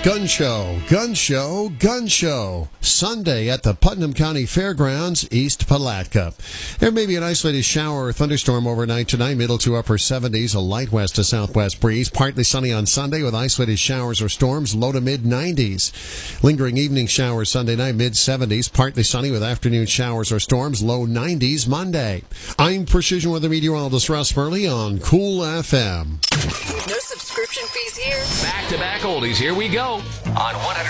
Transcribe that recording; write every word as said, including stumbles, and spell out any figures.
Gun Show, Gun Show, Gun Show. Sunday at the Putnam County Fairgrounds, East Palatka. There may be an isolated shower or thunderstorm overnight tonight, middle to upper seventies, a light west to southwest breeze. Partly sunny on Sunday with isolated showers or storms, low to mid nineties. Lingering evening showers Sunday night, mid seventies. Partly sunny with afternoon showers or storms, low nineties Monday. I'm Precision Weather Meteorologist Russ Murley on Cool F M. No subscription fees here. Back-to-back oldies, here we go on one hundred.